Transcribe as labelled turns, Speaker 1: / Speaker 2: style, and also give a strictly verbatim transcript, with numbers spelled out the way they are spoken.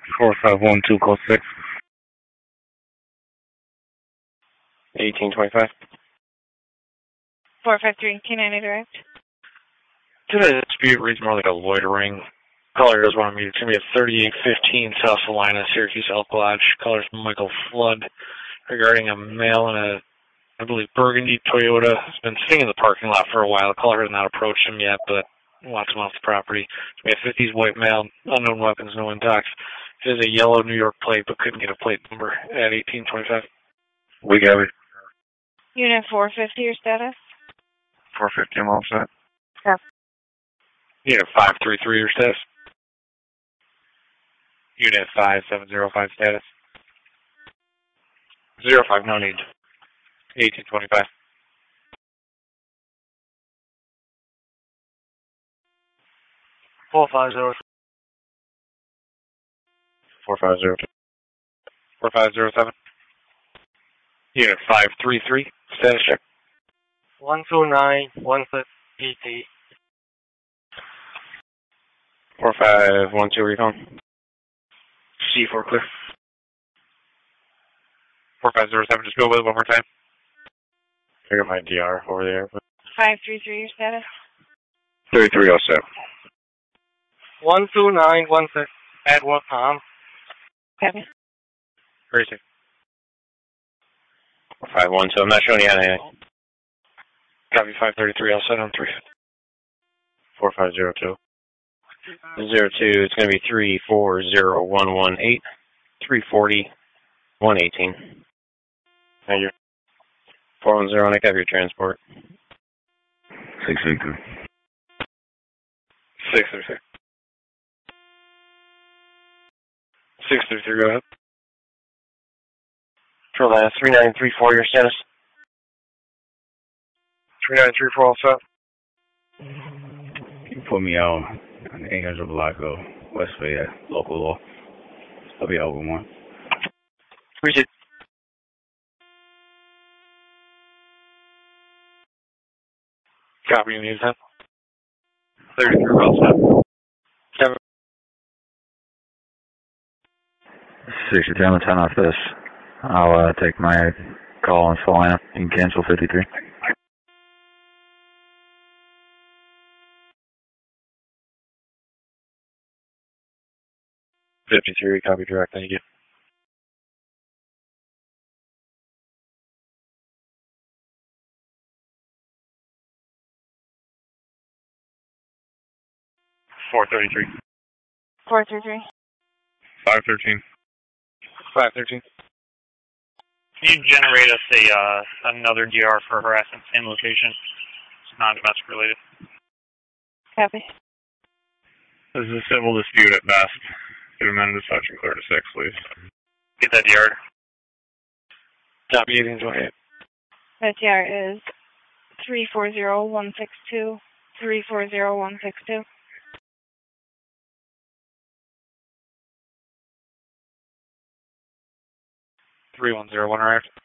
Speaker 1: four five one two, call six.
Speaker 2: eighteen twenty-five.
Speaker 3: four five three, K ninety direct.
Speaker 4: Today, the dispute reads more like a loitering. Caller does want to meet. It's going to be at thirty-eight fifteen South Salina, Syracuse Elk Lodge. Caller's Michael Flood regarding a male in a, I believe, burgundy Toyota. Has been sitting in the parking lot for a while. The caller has not approached him yet, but wants him off the property. We have fifties white male, unknown weapons, no intox. It is a yellow New York plate, but couldn't get a plate number at eighteen twenty-five.
Speaker 1: We got it.
Speaker 3: Unit four fifty, your status?
Speaker 1: four fifty, I'm all set.
Speaker 3: Yeah.
Speaker 4: Unit five three three, your status. Unit five seven zero five, status. Zero five, no need. eighteen twenty-five.
Speaker 2: four five zero.
Speaker 4: four five zero two. four five zero seven. Unit five three three, status check.
Speaker 2: one two nine one six P T.
Speaker 4: four five one two, recon. C four clear. four five zero seven, just go with it one more time. I got my D R over there.
Speaker 3: five three three, your status?
Speaker 1: thirty-three oh seven.
Speaker 2: one two nine one six, Edward Palm.
Speaker 3: Copy.
Speaker 4: Where is it? four five one two, I'm not showing you anything. Copy five thirty-three, I'll set on three. four five zero two. zero two, it's going to be three four zero one one eight, three forty, one eighteen. Thank you. four one zero, and I have your transport.
Speaker 1: six eight two.
Speaker 4: six three three. six three three, go ahead.
Speaker 2: For that, three nine three four, your status?
Speaker 4: three nine three four, all set.
Speaker 1: You put me out on the eight hundred block of West Fayette, local law. I'll be out with one.
Speaker 2: Appreciate it.
Speaker 4: Copy, you need that. thirty-three, all set. Seven.
Speaker 1: six ten, ten off this. I'll uh, take my call on Salina. You can cancel fifty-three.
Speaker 4: fifty-three, copy direct, thank you. four thirty-three.
Speaker 3: four three three.
Speaker 4: five thirteen. five thirteen.
Speaker 5: Can you generate us a uh, another D R for harassment, same location? It's non-domestic related.
Speaker 3: Copy.
Speaker 4: This is a civil dispute at best. Give amended to such and clear to six, please.
Speaker 5: Get that D R.
Speaker 4: Copy eighteen twenty-eight.
Speaker 3: That T R is three four zero one six two, three four zero one six two.
Speaker 4: three one zero one arrived.